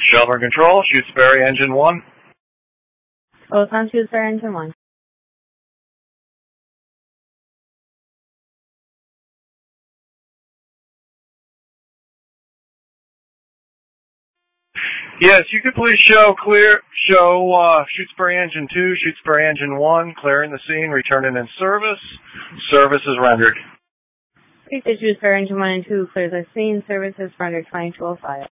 Shelburne Control, Shutesbury Engine 1. Both on Shutesbury Engine 1. Yes, you could please show Shutesbury Engine 2, Shutesbury Engine 1, clearing the scene, returning in service. Service is rendered. Please Shutesbury Engine 1 and 2 clear the scene. Service is rendered 2205.